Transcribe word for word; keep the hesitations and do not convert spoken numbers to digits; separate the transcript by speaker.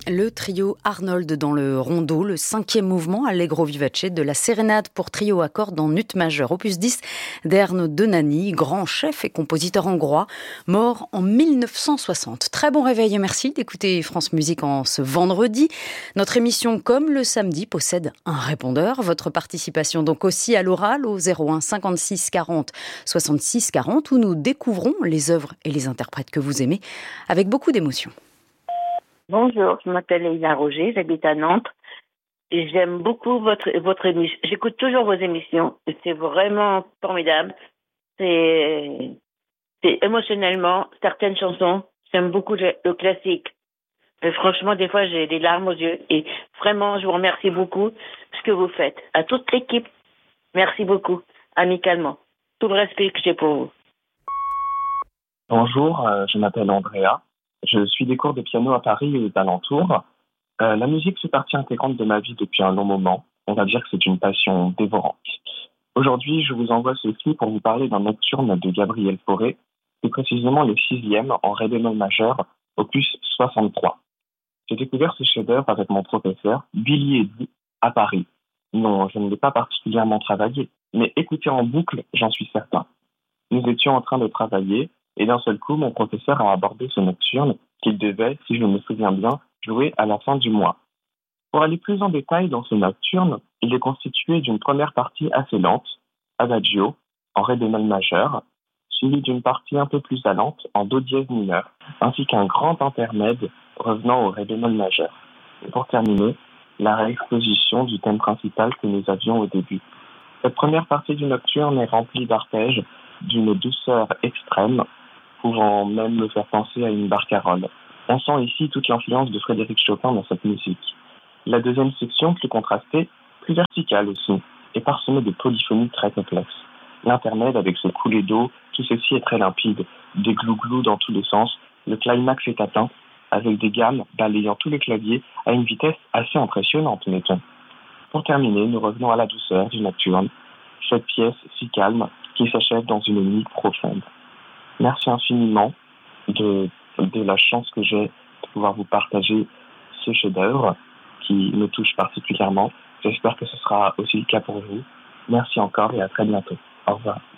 Speaker 1: Le trio Arnold dans le rondo, le cinquième mouvement Allegro vivace de la sérénade pour trio à cordes en ut majeur, opus dix d'Erno Donani, grand chef et compositeur hongrois, mort en mille neuf cent soixante. Très bon réveil et merci d'écouter France Musique en ce vendredi. Notre émission, comme le samedi, possède un répondeur. Votre participation donc aussi à l'oral au zéro un cinquante-six quarante soixante-six quarante où nous découvrons les œuvres et les interprètes que vous aimez avec beaucoup d'émotion.
Speaker 2: Bonjour, je m'appelle Leïla Roger, j'habite à Nantes et j'aime beaucoup votre, votre émission. J'écoute toujours vos émissions et c'est vraiment formidable. C'est, c'est émotionnellement, certaines chansons, j'aime beaucoup le, le classique. Et franchement, des fois, j'ai des larmes aux yeux et vraiment, je vous remercie beaucoup de ce que vous faites. À toute l'équipe, merci beaucoup, amicalement. Tout le respect que j'ai pour vous.
Speaker 3: Bonjour, euh, je m'appelle Andrea. Je suis des cours de piano à Paris et aux alentours. Euh, la musique fait partie intégrante de ma vie depuis un long moment. On va dire que c'est une passion dévorante. Aujourd'hui, je vous envoie ceci pour vous parler d'un nocturne de Gabriel Fauré, plus précisément le sixième en ré bémol majeur, opus soixante-trois. J'ai découvert ce chef-d'œuvre avec mon professeur, Billy Eddy, à Paris. Non, je ne l'ai pas particulièrement travaillé, mais écouté en boucle, j'en suis certain. Nous étions en train de travailler, et d'un seul coup, mon professeur a abordé ce nocturne qu'il devait, si je me souviens bien, jouer à la fin du mois. Pour aller plus en détail dans ce nocturne, il est constitué d'une première partie assez lente, adagio, en ré bémol majeur, suivie d'une partie un peu plus allante, en do dièse mineur, ainsi qu'un grand intermède revenant au ré bémol majeur. Et pour terminer, la réexposition du thème principal que nous avions au début. Cette première partie du nocturne est remplie d'arpèges d'une douceur extrême, pouvant même me faire penser à une barcarolle. On sent ici toute l'influence de Frédéric Chopin dans cette musique. La deuxième section, plus contrastée, plus verticale aussi, est parsemée de polyphonies très complexes. L'intermède avec ce coulé d'eau, tout ceci est très limpide, des glou-glous dans tous les sens, le climax est atteint, avec des gammes balayant tous les claviers à une vitesse assez impressionnante, mettons. Pour terminer, nous revenons à la douceur du nocturne, cette pièce si calme qui s'achève dans une nuit profonde. Merci infiniment de, de la chance que j'ai de pouvoir vous partager ce chef-d'œuvre qui me touche particulièrement. J'espère que ce sera aussi le cas pour vous. Merci encore et à très bientôt. Au revoir.